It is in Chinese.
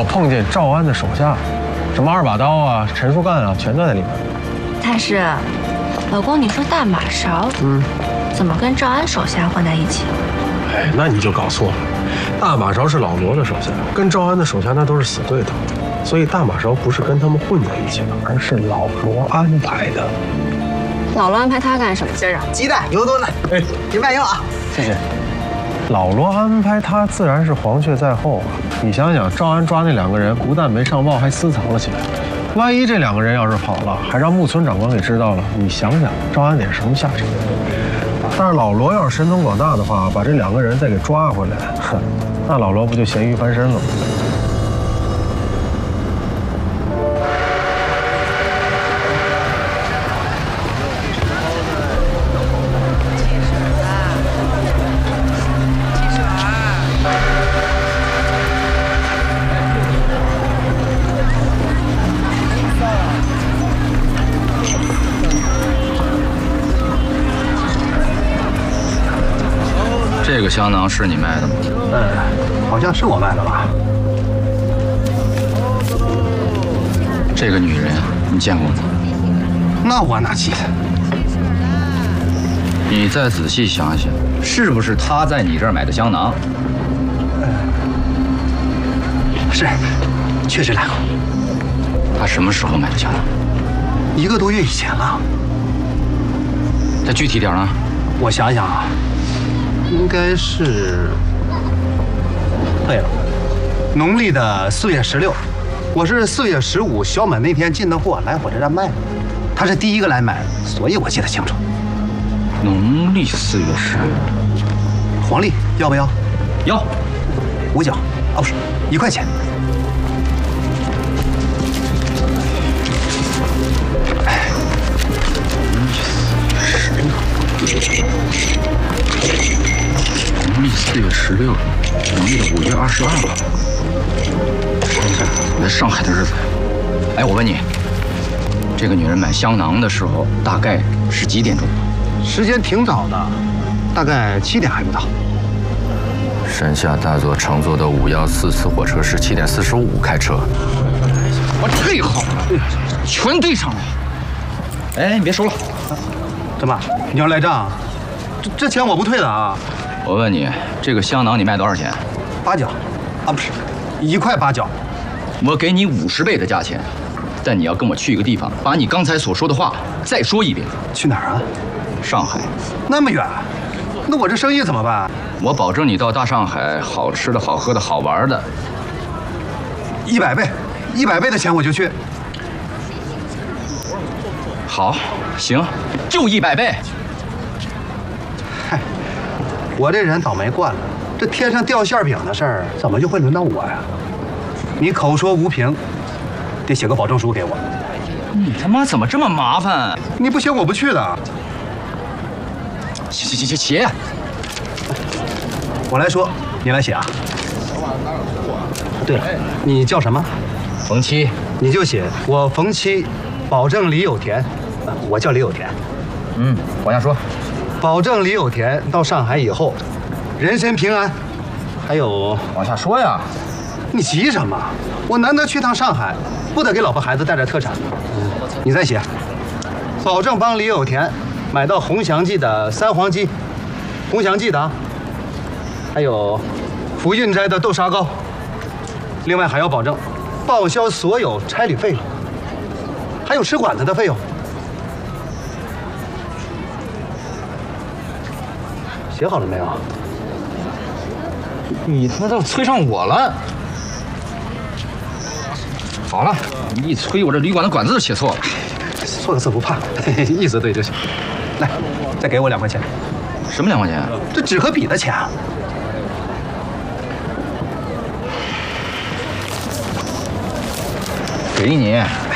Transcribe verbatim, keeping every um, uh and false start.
我碰见赵安的手下，什么二把刀啊、陈树干啊，全都在里面。 但是，老公，你说大马勺，嗯，怎么跟赵安手下混在一起？ 哎，那你就搞错了。大马勺是老罗的手下，跟赵安的手下那都是死对头，所以大马勺不是跟他们混在一起的，而是老罗安排的。 老罗安排他干什么？先生， 鸡蛋油多呢，哎，您慢用啊， 谢谢。老罗安排他，自然是黄雀在后啊。你想想，赵安抓那两个人，不但没上报，还私藏了起来。万一这两个人要是跑了，还让木村长官给知道了，你想想，赵安得是什么下场？但是老罗要是神通广大的话，把这两个人再给抓回来，哼，那老罗不就咸鱼翻身了吗？ 这个香囊是你卖的吗？ 嗯，好像是我卖的吧。 这个女人你见过吗？ 那我哪记得？ 你再仔细想想，是不是她在你这儿买的香囊？ 是，确实来过。 她什么时候买的香囊？ 一个多月以前了。 再具体点呢？ 我想想啊。应该是，对了，农历的四月十六，我是四月十五小满那天进的货，来火车站卖的。他是第一个来买的，所以我记得清楚。 农历四月十六， 黄历要不要？ 要， 五角，哦不是，一块钱。 农历四月十六，农历的五月二十二号。我在上海的日子。哎，我问你，这个女人买香囊的时候大概是几点钟？ 时间挺早的，大概七点还不到。 山下大佐乘坐的五幺四次火车是七点四十五开车。 我太好了，全对上了。哎，你别收了。 怎么？你要赖账？这这钱我不退的啊！ 我问你，这个香囊你卖多少钱？ 八角，啊不是，一块八角。 我给你五十倍的价钱，但你要跟我去一个地方，把你刚才所说的话再说一遍。 去哪儿啊？ 上海。 那么远，那我这生意怎么办？ 我保证你到大上海，好吃的好喝的好玩的， 一百倍，一百倍的钱我就去。 好，行，就一百倍。 嗨，我这人倒霉惯了，这天上掉馅饼的事儿怎么就会轮到我呀？你口说无凭，得写个保证书给我。 你他妈怎么这么麻烦？ 你不写我不去的。 写写写写写。 我来说，你来写啊。对了，你叫什么？ 冯七。 你就写我冯七，保证李有田。我叫李有田。 嗯，往下说。 保证李有田到上海以后，人身平安。还有， 往下说呀。 你急什么？我难得去趟上海，不得给老婆孩子带点特产。你再写，保证帮李有田买到红祥记的三黄鸡，红祥记的啊。还有福运斋的豆沙糕。另外还要保证报销所有差旅费用，还有吃馆子的费用。写好了没有？ 你他妈都催上我了。好了，你一催我这旅馆的馆子都写错了。 错个字不怕，意思对就行。来，再给我两块钱。 什么两块钱？ 这纸和笔的钱啊。 给你。